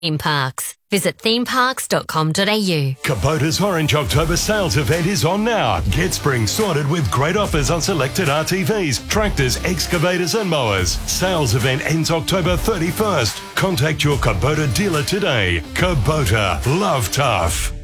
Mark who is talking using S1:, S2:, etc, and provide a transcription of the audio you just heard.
S1: theme parks. Visit themeparks.com.au.
S2: Kubota's Orange October sales event is on now. Get spring sorted with great offers on selected RTVs, tractors, excavators and mowers. Sales event ends October 31st. Contact your Kubota dealer today. Kubota, love tough.